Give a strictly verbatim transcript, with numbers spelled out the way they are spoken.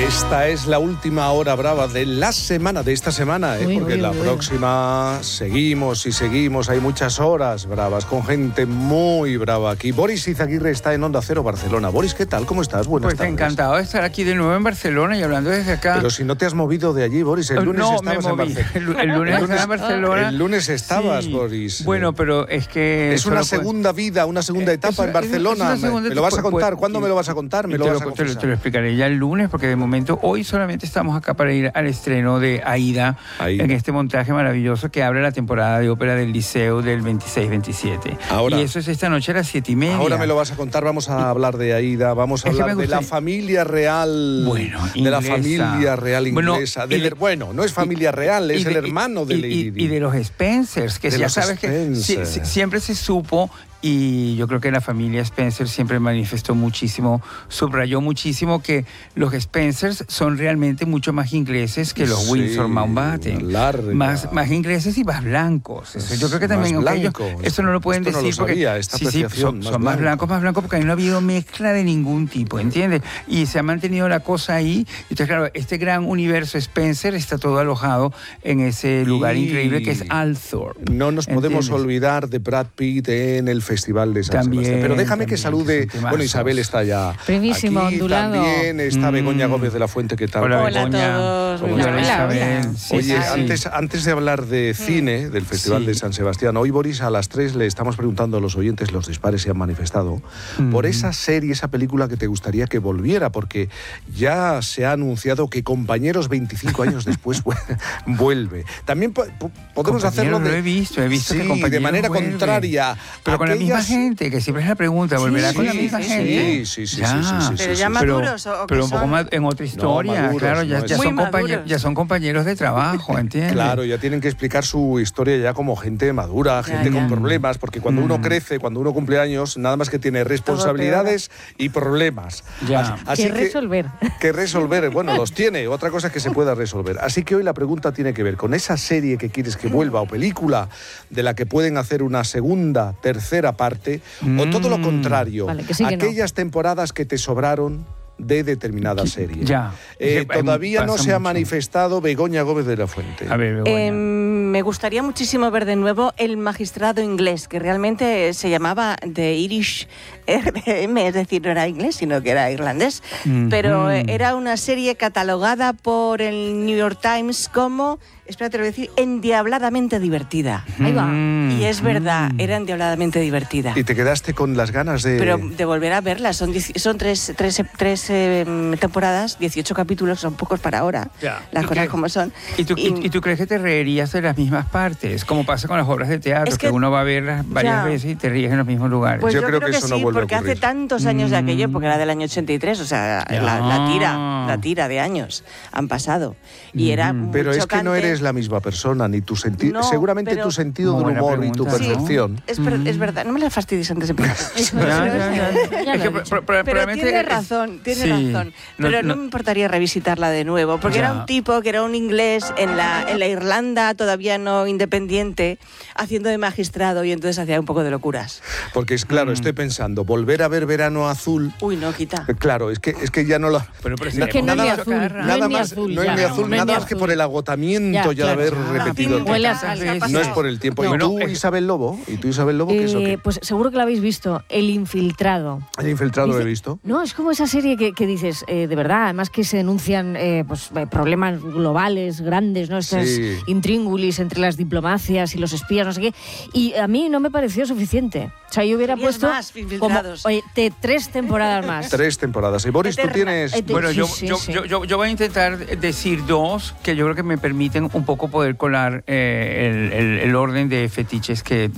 Esta es la última hora brava de la semana, de esta semana, ¿eh? Uy, porque uy, la uy. próxima seguimos y seguimos. Hay muchas horas bravas con gente muy brava aquí. Boris Izaguirre está en Onda Cero Barcelona. Boris, ¿qué tal? ¿Cómo estás? Buenas Pues tardes. encantado de estar aquí de nuevo en Barcelona y hablando desde acá. Pero si no te has movido de allí, Boris, el lunes no, estabas me en moví. Barcelona. El, el lunes estaba en Barcelona. El lunes estabas, Sí. Boris. Bueno, pero es que... Es una solo puede- segunda vida, una segunda etapa Es- en Barcelona. es una Me- segunda ¿Me lo vas a etapa, contar? pues, ¿Cuándo me lo vas a contar? Me Te lo lo, vas a te lo- confesar. te lo explicaré ya el lunes, porque de momento hoy solamente estamos acá para ir al estreno de Aida, Aida. en este montaje maravilloso que abre la temporada de ópera del Liceo del veintiséis veintisiete. Ahora- y eso es esta noche a las siete y media. Ahora me lo vas a contar, vamos a hablar de Aida, vamos a Es que hablar me de la gusta- familia real, Bueno, de la inglesa. familia real Bueno, inglesa. y del- de- bueno, no es familia real, es Y el de- hermano de y- Lady y, Di. y de los Spencers, que De ya los sabes que si- Spencer. si- siempre se supo, y yo creo que la familia Spencer siempre manifestó muchísimo, subrayó muchísimo que los Spencers son realmente mucho más ingleses que los Sí, Windsor Mountbatten. larga. Más, más ingleses y más blancos. Eso yo creo que Más también, aunque ellos- blancos. eso no lo pueden Esto no lo decir porque sabía, esta sí, sí, apreciación, son, más son más blanco. blancos, más blancos, porque ahí no ha habido mezcla de ningún tipo, ¿entiendes? Y se ha mantenido la cosa ahí. Entonces, claro, este gran universo Spencer está todo alojado en ese lugar Y increíble que es Althorp. No nos podemos ¿Entiendes? olvidar de Brad Pitt en el Festival de San También, Sebastián. Pero déjame que también, salude. que son temazos. Bueno, Isabel está ya. Primísimo, aquí, ondulado. También está Mm. Begoña Gómez de la Fuente. ¿Qué tal? Hola, Hola a Begoña. todos, ¿Cómo muy estás? buenas. Hola, Hola. Isabel. Sí, Oye, sí, sí. antes, antes de hablar de cine, del Festival Sí. de San Sebastián, hoy, Boris, a las tres le estamos preguntando a los oyentes, los dispares se han manifestado, por esa serie, esa película que te gustaría que volviera, porque ya se ha anunciado que Compañeros veinticinco años después vu- vuelve. También po- po- podemos hacerlo Compañeros, de... lo he visto, he visto sí, que de Compañeros manera vuelve. contraria. Pero con la misma Aquellas- gente, que siempre es la pregunta, ¿volverá Sí, con la sí, misma sí, gente? sí, sí, Ya. sí, sí, sí, Pero sí, ya sí. maduros, o- o pero que un poco son- más en otra historia, maduros, claro, ya, no ya es- son Muy compañeros, maduros. ya son compañeros de trabajo, ¿entiendes? Claro, ya tienen que explicar su historia ya como gente madura, Ya, gente ya. con problemas, porque cuando uno Mm. crece, cuando uno cumple años, nada más que tiene responsabilidades y problemas. Ya. Así Que que resolver. que resolver, bueno, los tiene, otra cosa es que se pueda resolver. Así que hoy la pregunta tiene que ver con esa serie que quieres que vuelva o película de la que pueden hacer una segunda, tercera parte, o todo lo Mm. contrario, Vale, que sí, que no. aquellas temporadas que te sobraron de determinada serie. Ya. Eh, Es que hay- todavía no pasa se ha mucho. manifestado Begoña Gómez de la Fuente. A ver, Begoña. Eh, me gustaría muchísimo ver de nuevo El Magistrado Inglés, que realmente se llamaba The Irish R M, es decir, no era inglés, sino que era irlandés. Ujú. Pero eh, era una serie catalogada por el New York Times como, espérate, lo voy a decir, endiabladamente divertida. Ahí va. Mm. Y es verdad, Mm. era endiabladamente divertida. Y te quedaste con las ganas de... Pero de volver a verla, son, dieci- son tres, tres, tres eh, temporadas, dieciocho capítulos, son pocos para ahora, Ya. las ¿Y cosas qué? como son. ¿Y tú, y- Y- y tú crees que te reirías de las mismas partes? Como pasa con las obras de teatro, Es que, que- uno va a verlas varias Ya. veces y te ríes en los mismos lugares. Pues Yo yo, creo creo, que que, eso no sí, vuelve a porque hace ocurrir. tantos años de aquello, Mm. porque era del año ochenta y tres, o sea, Ya. la, la tira, la tira de años han pasado. Y era Mm. muy Pero es que no chocante. eres la misma persona, ni tu sentido... No, seguramente pero- tu sentido Muy del buena humor y tu pregunta, ¿no? percepción... Es, ver- Mm. es verdad, no me la fastidies antes de empezar. Ya, ya, ya. Ya Es lo que he pro- dicho. pro- Pero probablemente tiene es- razón, tiene sí. razón. No- Pero no, no- me importaría revisitarla de nuevo, porque Ya. era un tipo que era un inglés en la, en la Irlanda todavía no independiente, haciendo de magistrado y entonces hacía un poco de locuras. Porque es claro, Mm. estoy pensando, volver a ver Verano Azul... Uy, no, quita. eh, Claro, es que, es que ya no lo... Pero, pero si Na- le que no es pones ni mucho azul, carra. no nada es ni más, azul no es ya, ni azul, no es nada ni más que azul. por el agotamiento ya, Ya, de haber claro. repetido. Martín, Huele a ¿qué sal, pasa? ¿Qué No es pasa? por el tiempo. No, ¿Y tú, eh, Isabel Lobo? ¿Y tú, Isabel Lobo, qué es lo Eh, que...? pues seguro que lo habéis visto, El Infiltrado. El infiltrado lo he Dice- visto. No, es como esa serie que, que dices, eh, de verdad, además que se denuncian eh, pues, eh, problemas globales, grandes, ¿no? Estas Sí. intríngulis entre las diplomacias y los espías, no sé qué. Y a mí no me pareció suficiente. O sea, yo hubiera Querías puesto más como, Infiltrados. oye, te- tres temporadas más. Tres temporadas. Y Boris, tú Eterna. tienes... Eh, Bueno, Sí, yo, sí, yo, sí. Yo, yo, yo voy a intentar decir dos que yo creo que me permiten un poco poder colar eh, el, el- el orden de fetiches que